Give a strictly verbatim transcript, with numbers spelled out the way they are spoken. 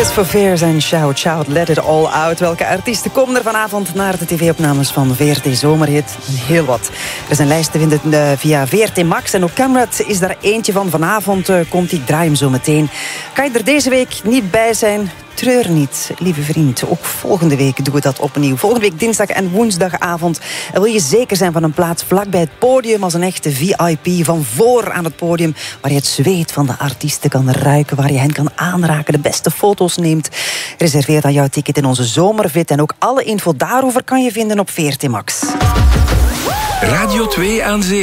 for Fears en Shout, Shout, Let It All Out. Welke artiesten komen er vanavond naar de tv-opnames van V R T Zomerhit? Heel wat. Er is een lijst te vinden uh, via V R T Max en ook Camrat is daar eentje van. Vanavond uh, komt die, draai hem zo meteen. Kan je er deze week niet bij zijn? Treur niet, lieve vriend. Ook volgende week doen we dat opnieuw. Volgende week dinsdag en woensdagavond. En wil je zeker zijn van een plaats vlak bij het podium als een echte V I P van voor aan het podium, waar je het zweet van de artiesten kan ruiken, waar je hen kan aanraken, de beste foto's neemt. Reserveer dan jouw ticket in onze Zomervit en ook alle info daarover kan je vinden op V R T Max. Radio twee aan Zee.